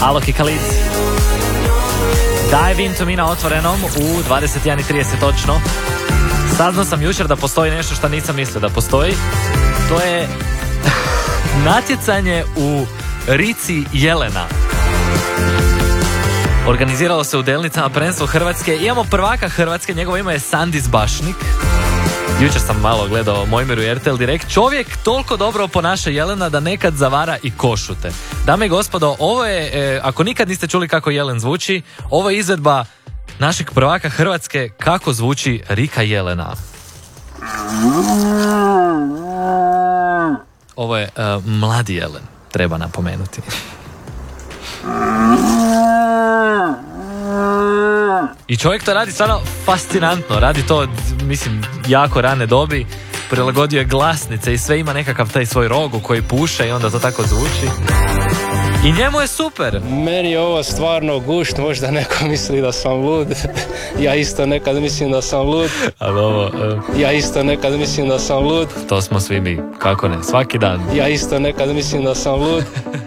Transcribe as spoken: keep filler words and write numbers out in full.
Alok i Khalid. Dive Into Me na otvorenom u dvadeset jedan i trideset točno. Saznao sam jučer da postoji nešto što nisam mislio da postoji. To je natjecanje u rici jelena. Organiziralo se u Delnicama prvenstvo Hrvatske. Imamo prvaka Hrvatske, njegovo ime je Sandis Bašnik. Jučer sam malo gledao Mojmiru i R T L Direkt. Čovjek toliko dobro ponaša jelena da nekad zavara i košute. Dame i gospodo, ovo je, e, ako nikad niste čuli kako jelen zvuči, ovo je izvedba našeg prvaka Hrvatske kako zvuči rika jelena. Ovo je e, mladi jelen, treba napomenuti. I čovjek to radi stvarno fascinantno, radi to, mislim, jako rane dobi, prilagodio je glasnice i sve, ima nekakav taj svoj rog u koji puše i onda to tako zvuči. I njemu je super. Meni je ovo stvarno gušt, možda neko misli da sam lud. Ja isto nekad mislim da sam lud. Ali ovo... Uh, ja isto nekad mislim da sam lud. To smo svi mi, kako ne, svaki dan. Ja isto nekad mislim da sam lud.